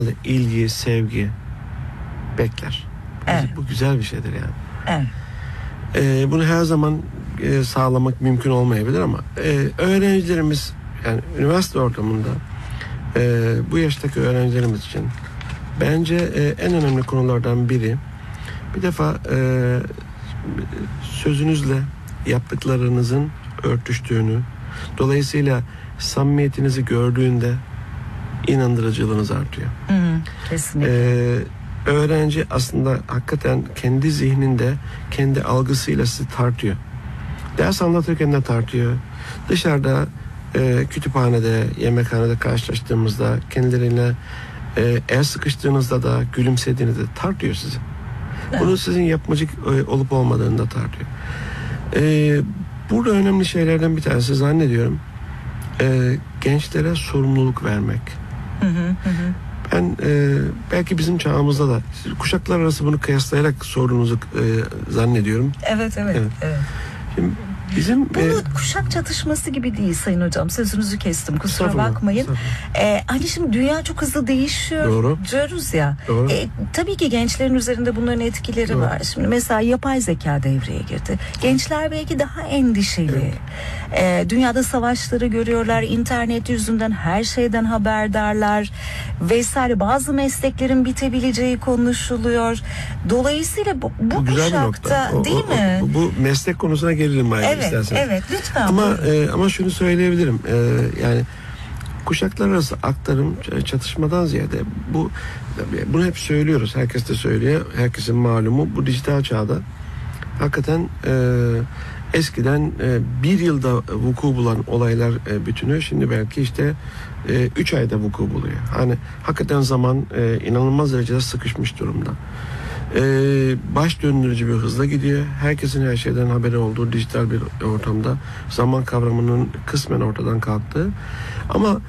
ilgi, sevgi bekler. Evet. Bu güzel bir şeydir yani. Evet. Bunu her zaman sağlamak mümkün olmayabilir ama öğrencilerimiz, yani üniversite ortamında bu yaştaki öğrencilerimiz için bence en önemli konulardan biri, bir defa sözünüzle yaptıklarınızın örtüştüğünü, dolayısıyla samimiyetinizi gördüğünde inandırıcılığınız artıyor. Kesinlikle. Öğrenci aslında hakikaten kendi zihninde, kendi algısıyla sizi tartıyor. Ders anlatırken de tartıyor. Dışarıda, kütüphanede, yemekhanede karşılaştığımızda, kendileriyle el sıkıştığınızda da, gülümsediğinizde tartıyor sizi. Bunu sizin yapmacık olup olmadığını da tartıyor. Burada önemli şeylerden bir tanesi zannediyorum, gençlere sorumluluk vermek. Ben belki bizim çağımızda da kuşaklar arası bunu kıyaslayarak sorduğunuzu zannediyorum. Evet. Şimdi bizim bunu kuşak çatışması gibi değil Sayın Hocam. Sözünüzü kestim. Kusura bakmayın. Hani şimdi dünya çok hızlı değişiyor. Doğru. Diyoruz ya. Doğru. Tabii ki gençlerin üzerinde bunların etkileri var. Şimdi mesela yapay zeka devreye girdi. Gençler belki daha endişeli. Evet. Dünyada savaşları görüyorlar. İnternet yüzünden her şeyden haberdarlar vesaire. Bazı mesleklerin bitebileceği konuşuluyor. Dolayısıyla bu kuşakta değil mi? Bu meslek konusuna gelirim ben. Evet, lütfen. Ama şunu söyleyebilirim. Yani kuşaklar arası aktarım çatışmadan ziyade bunu hep söylüyoruz. Herkes de söylüyor. Herkesin malumu bu dijital çağda hakikaten eskiden bir yılda vuku bulan olaylar bütünü şimdi belki 3 ayda vuku buluyor. Hani hakikaten zaman inanılmaz derecede sıkışmış durumda. Baş döndürücü bir hızla gidiyor. Herkesin her şeyden haberi olduğu dijital bir ortamda zaman kavramının kısmen ortadan kalktığı. Ama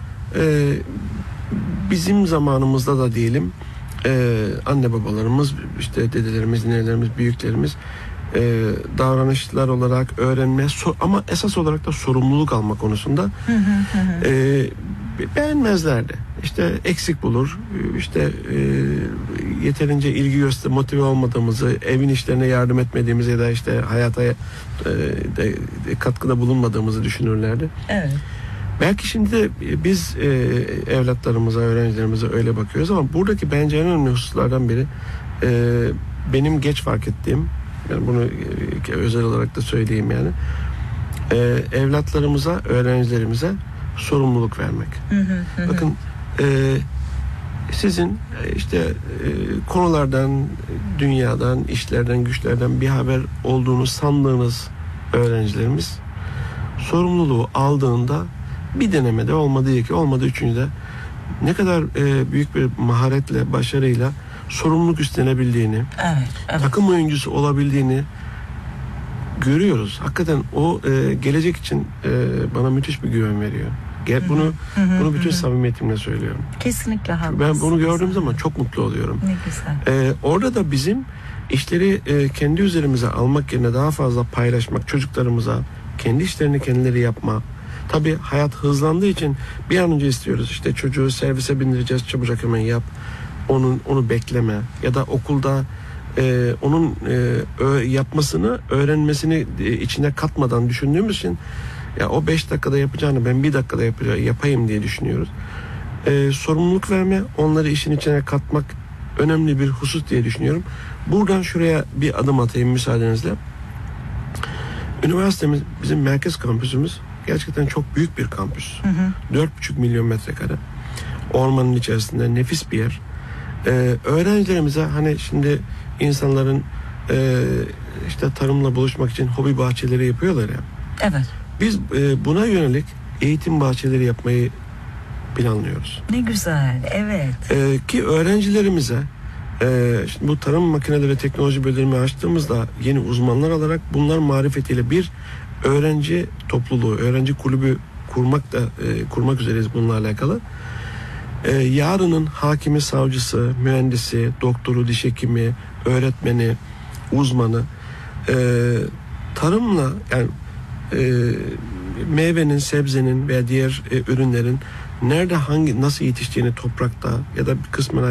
bizim zamanımızda da diyelim, anne babalarımız, dedelerimiz, ninelerimiz, büyüklerimiz davranışlar olarak öğrenme ama esas olarak da sorumluluk alma konusunda beğenmezlerdi. Eksik bulur. Yeterince ilgi motive olmadığımızı, evin işlerine yardım etmediğimizi ya da hayata katkıda bulunmadığımızı düşünürlerdi. Evet. Belki şimdi de biz evlatlarımıza, öğrencilerimize öyle bakıyoruz ama buradaki bence en önemli hususlardan biri, benim geç fark ettiğim, yani bunu özel olarak da söyleyeyim yani, evlatlarımıza, öğrencilerimize sorumluluk vermek. Bakın, sizin konulardan, dünyadan, işlerden, güçlerden bir haber olduğunu sandığınız öğrencilerimiz sorumluluğu aldığında bir denemede, olmadı iki, olmadı üçüncüde ne kadar büyük bir maharetle, başarıyla sorumluluk üstlenebildiğini, takım oyuncusu olabildiğini görüyoruz. Hakikaten o gelecek için bana müthiş bir güven veriyor. Bunu bütün samimiyetimle söylüyorum. Kesinlikle haklısınız. Ben bunu gördüğüm zaman çok mutlu oluyorum. Ne güzel. Orada da bizim işleri kendi üzerimize almak yerine daha fazla paylaşmak, çocuklarımıza kendi işlerini kendileri yapma. Tabii hayat hızlandığı için bir an önce istiyoruz. Çocuğu servise bindireceğiz, çabucak hemen yap. Onu bekleme. Ya da okulda onun yapmasını, öğrenmesini içine katmadan düşündüğümüz için ya o 5 dakikada yapacağını ben 1 dakikada yapayım diye düşünüyoruz. Sorumluluk verme, onları işin içine katmak önemli bir husus diye düşünüyorum. Buradan şuraya bir adım atayım müsaadenizle. Üniversitemiz, bizim merkez kampüsümüz gerçekten çok büyük bir kampüs. 4,5 milyon metrekare. Ormanın içerisinde nefis bir yer. Öğrencilerimize şimdi insanların tarımla buluşmak için hobi bahçeleri yapıyorlar ya. Evet. Biz buna yönelik eğitim bahçeleri yapmayı planlıyoruz. Ne güzel, evet. Ki öğrencilerimize bu tarım makineleri ve teknoloji bölümü açtığımızda yeni uzmanlar alarak bunlar marifetiyle bir öğrenci topluluğu, öğrenci kulübü kurmak üzereyiz bununla alakalı. Yarının hakimi, savcısı, mühendisi, doktoru, diş hekimi, öğretmeni, uzmanı tarımla, yani meyvenin, sebzenin veya diğer ürünlerin nerede nasıl yetiştiğini toprakta ya da bir kısmen